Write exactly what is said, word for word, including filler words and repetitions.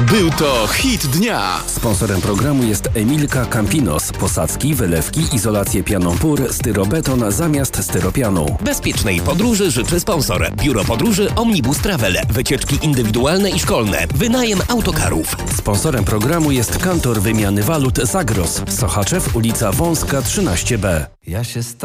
Był to hit dnia. Sponsorem programu jest Emilka Campinos. Posadzki, wylewki, izolację pianą PUR, styrobeton zamiast styropianu. Bezpiecznej podróży życzy sponsor. Biuro Podróży Omnibus Travel. Wycieczki indywidualne i szkolne. Wynajem autokarów. Sponsorem programu jest Kantor Wymiany Walut Zagros. Sochaczew, ulica Wąska trzynaście B. Ja się